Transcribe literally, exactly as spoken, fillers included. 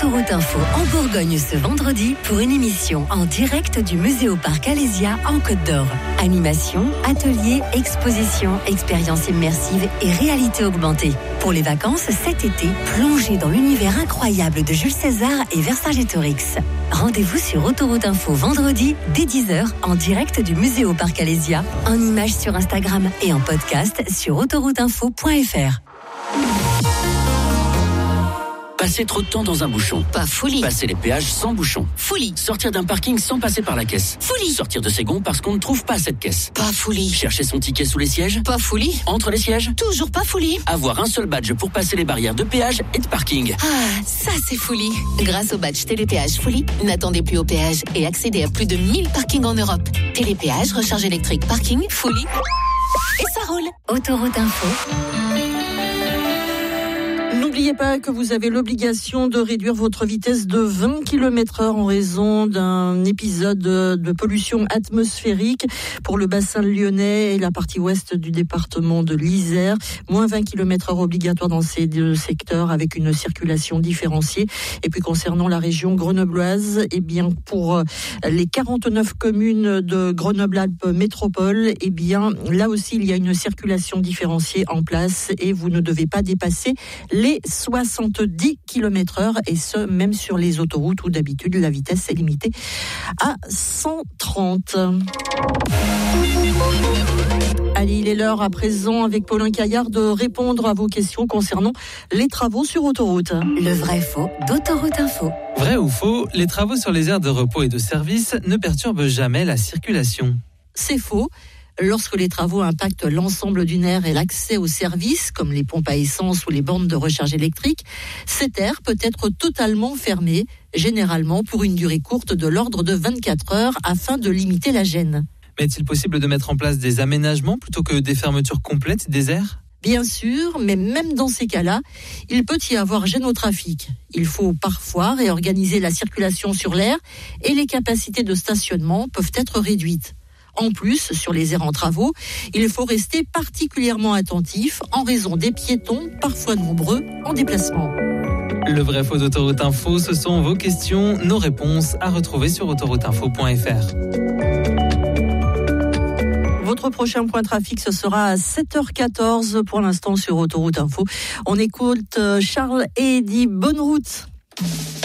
Autoroute Info en Bourgogne ce vendredi pour une émission en direct du Muséoparc Alésia en Côte d'Or. Animation, ateliers, expositions, expériences immersives et réalité augmentée. Pour les vacances cet été, plongez dans l'univers incroyable de Jules César et Vercingétorix. Rendez-vous sur Autoroute Info vendredi dès dix heures en direct du Muséoparc Alésia, en images sur Instagram et en podcast sur autoroute info point f r. Passer trop de temps dans un bouchon. Pas folie. Passer les péages sans bouchon. Folie. Sortir d'un parking sans passer par la caisse. Folie. Sortir de ses gonds parce qu'on ne trouve pas cette caisse. Pas folie. Chercher son ticket sous les sièges. Pas folie. Entre les sièges. Toujours pas folie. Avoir un seul badge pour passer les barrières de péage et de parking. Ah, ça c'est folie. Grâce au badge Télépéage Folie, n'attendez plus au péage et accédez à plus de mille parkings en Europe. Télépéage, recharge électrique, parking, folie. Et ça roule. Autoroute Info. N'oubliez pas que vous avez l'obligation de réduire votre vitesse de vingt kilomètres heure en raison d'un épisode de pollution atmosphérique pour le bassin lyonnais et la partie ouest du département de l'Isère. Moins vingt kilomètres heure obligatoire dans ces deux secteurs avec une circulation différenciée. Et puis concernant la région grenobloise, eh bien pour les quarante-neuf communes de Grenoble-Alpes Métropole, eh bien là aussi il y a une circulation différenciée en place et vous ne devez pas dépasser les soixante-dix kilomètres heure et ce même sur les autoroutes où d'habitude la vitesse est limitée à cent trente. Allez, il est l'heure à présent avec Paulin Caillard de répondre à vos questions concernant les travaux sur autoroute. Le vrai faux d'Autoroute Info. Vrai ou faux, les travaux sur les aires de repos et de service ne perturbent jamais la circulation. C'est faux. Lorsque les travaux impactent l'ensemble d'une aire et l'accès aux services, comme les pompes à essence ou les bornes de recharge électrique, cette aire peut être totalement fermée, généralement pour une durée courte de l'ordre de vingt-quatre heures, afin de limiter la gêne. Mais est-il possible de mettre en place des aménagements plutôt que des fermetures complètes des aires ? Bien sûr, mais même dans ces cas-là, il peut y avoir gêne au trafic. Il faut parfois réorganiser la circulation sur l'aire et les capacités de stationnement peuvent être réduites. En plus, sur les aires en travaux, il faut rester particulièrement attentif en raison des piétons, parfois nombreux, en déplacement. Le vrai faux d'Autoroute Info, ce sont vos questions, nos réponses à retrouver sur autoroute info point f r. Votre prochain point trafic, ce sera à sept heures quatorze pour l'instant sur Autoroute Info. On écoute Charles et Eddie, bonne route.